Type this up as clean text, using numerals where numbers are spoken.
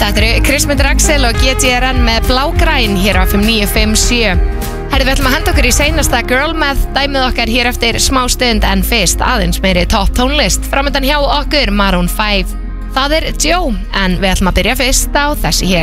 Þetta eru Kristmundur Axel og GTRN með Blágræn hér á 5957. Herri, við ætlum að henda okkur í seinasta Girl Math dæmið okkar hér eftir smá stund, en fyrst aðeins meiri topp tónlist. Framöndan hjá okkur Maroon 5. Það er Joe, en við ætlum að byrja fyrst á þessi hér.